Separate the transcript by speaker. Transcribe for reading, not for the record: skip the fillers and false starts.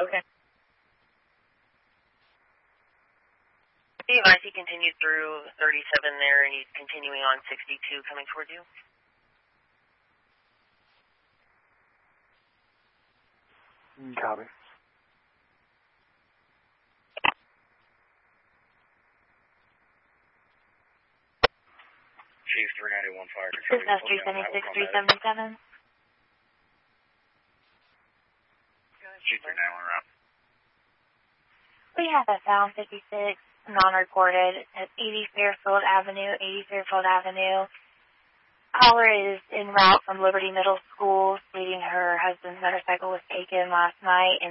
Speaker 1: Okay.
Speaker 2: The advice, he continued through 37 there, and he's continuing on 62 coming towards you.
Speaker 3: Copy.
Speaker 4: Chief 391 fire.
Speaker 5: Success 376, 377.
Speaker 4: Chief 391 route.
Speaker 5: We have a Sound 56 non-recorded at 80 Fairfield Avenue, 80 Fairfield Avenue. Caller is en route from Liberty Middle School, stating her husband's motorcycle was taken last night and